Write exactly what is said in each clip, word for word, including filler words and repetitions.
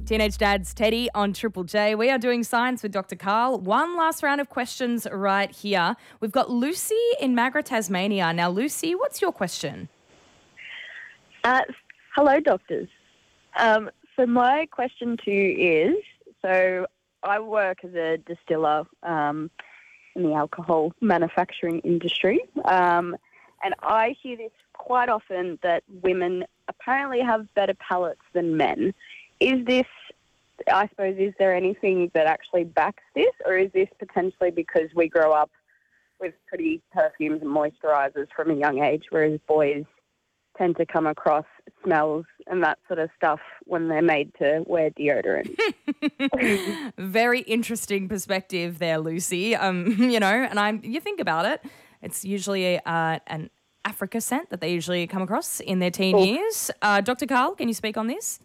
Teenage Dad's Teddy on Triple J. We are doing science with Doctor Karl. One last round of questions right here. We've got Lucy in Magra, Tasmania. Now, Lucy, what's your question? Uh, hello, doctors. Um, so my question to you is, so I work as a distiller um, in the alcohol manufacturing industry, um, and I hear this quite often that women apparently have better palates than men. Is this, I suppose, is there anything that actually backs this, or is this potentially because we grow up with pretty perfumes and moisturisers from a young age, whereas boys tend to come across smells and that sort of stuff when they're made to wear deodorant? Very interesting perspective there, Lucy. Um, you know, and I'm you think about it, it's usually uh, an Africa scent that they usually come across in their teen Oh. years. Uh, Doctor Karl, can you speak on this?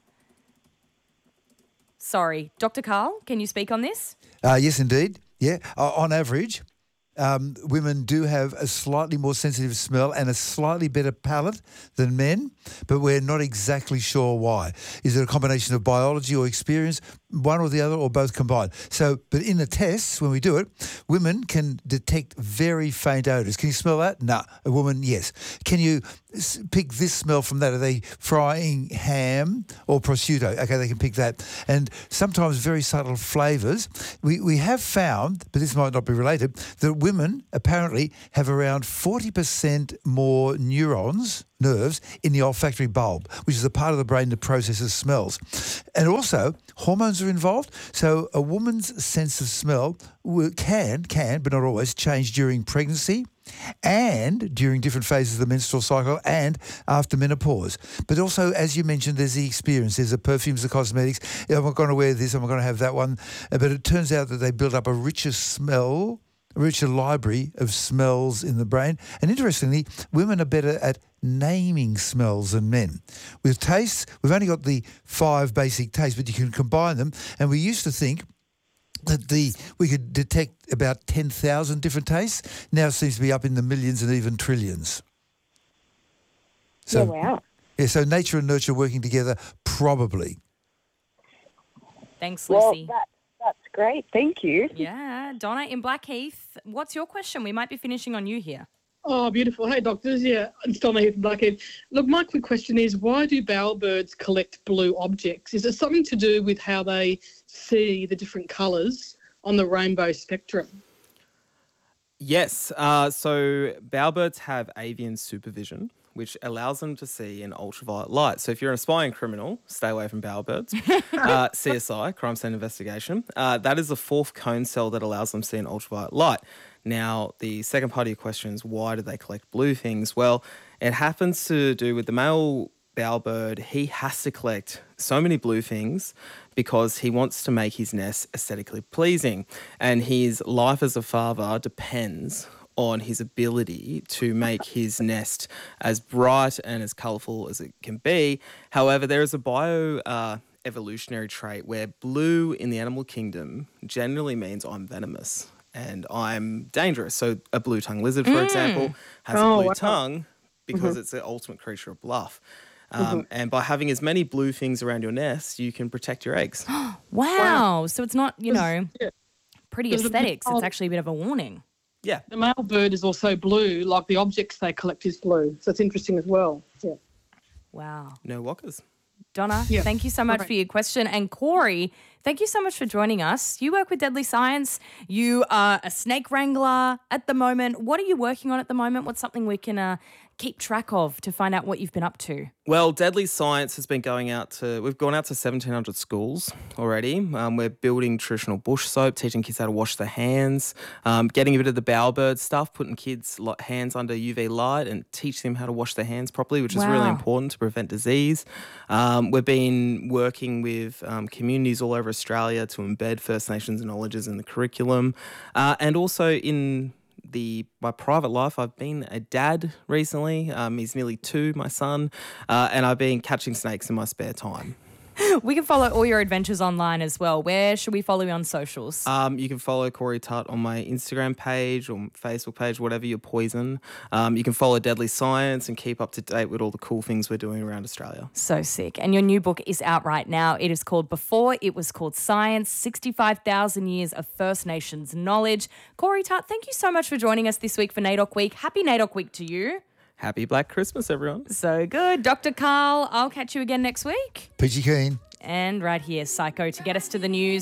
Sorry, Doctor Karl, can you speak on this? Uh, yes, indeed. Yeah, uh, on average, um, women do have a slightly more sensitive smell and a slightly better palate than men, but we're not exactly sure why. Is it a combination of biology or experience, one or the other, or both combined? So, but in the tests, when we do it, women can detect very faint odours. Can you smell that? No. A woman, yes. Can you s- pick this smell from that? Are they frying ham or prosciutto? Okay, they can pick that. And sometimes very subtle flavours. We, we have found, but this might not be related, that women apparently have around forty percent more neurons, nerves, in the olfactory bulb, which is the part of the brain that processes smells. And also, hormones are involved. So a woman's sense of smell will- can, can, but not always, change during pregnancy and during different phases of the menstrual cycle and after menopause. But also, as you mentioned, there's the experience. There's the perfumes, the cosmetics. Am I going to wear this? Am I going to have that one? Uh, But it turns out that they build up a richer smell, a richer library of smells in the brain. And interestingly, women are better at naming smells than men. With tastes, we've only got the five basic tastes, but you can combine them. And we used to think that the we could detect about ten thousand different tastes. Now it seems to be up in the millions and even trillions. So, Yeah, wow. yeah, so nature and nurture working together, probably. Thanks, Well, Lucy. that, that's great. Thank you. Yeah, Donna in Blackheath, what's your question? We might be finishing on you here. Oh, beautiful. Hey, doctors. Yeah, it's Donna here from Blackheath. Look, my quick question is, why do bowerbirds collect blue objects? Is it something to do with how they see the different colours on the rainbow spectrum? Yes. Uh, so bowerbirds have avian supervision, which allows them to see in ultraviolet light. So if you're an aspiring criminal, stay away from bowerbirds. uh, C S I, Crime Scene Investigation, uh, that is the fourth cone cell that allows them to see in ultraviolet light. Now, the second part of your question is, why do they collect blue things? Well, it happens to do with the male bowerbird. He has to collect so many blue things because he wants to make his nest aesthetically pleasing. And his life as a father depends on his ability to make his nest as bright and as colourful as it can be. However, there is a bio uh, evolutionary trait where blue in the animal kingdom generally means I'm venomous and I'm dangerous. So a blue-tongued lizard, for example, has Oh, a blue wow. tongue because Mhm. it's the ultimate creature of bluff. Um, And by having as many blue things around your nest, you can protect your eggs. Wow. So it's not, you know, Yeah. pretty Does the aesthetics. It's male- actually a bit of a warning. Yeah. The male bird is also blue, like the objects they collect is blue. So it's interesting as well. Yeah. Wow. No walkers. Donna, Yeah. thank you so much Alright. for your question. And Corey, thank you so much for joining us. You work with Deadly Science. You are a snake wrangler at the moment. What are you working on at the moment? What's something we can uh, keep track of to find out what you've been up to? Well, Deadly Science has been going out to, we've gone out to seventeen hundred schools already. Um, we're building traditional bush soap, teaching kids how to wash their hands, um, getting a bit of the bowerbird stuff, putting kids' lo- hands under U V light and teach them how to wash their hands properly, which is really Wow. important to prevent disease. Um, we've been working with um, communities all over Australia to embed First Nations knowledges in the curriculum. Uh, and also in the my private life, I've been a dad recently. Um, he's nearly two, my son, uh, and I've been catching snakes in my spare time. We can follow all your adventures online as well. Where should we follow you on socials? Um, you can follow Corey Tutt on my Instagram page or Facebook page, whatever your poison. Um, you can follow Deadly Science and keep up to date with all the cool things we're doing around Australia. So sick. And your new book is out right now. It is called Before It Was Called Science, sixty-five thousand Years of First Nations Knowledge. Corey Tutt, thank you so much for joining us this week for NAIDOC Week. Happy NAIDOC Week to you. Happy Black Christmas, everyone. So good. Doctor Carl, I'll catch you again next week. Peachy Keen. And right here, Psycho, to get us to the news.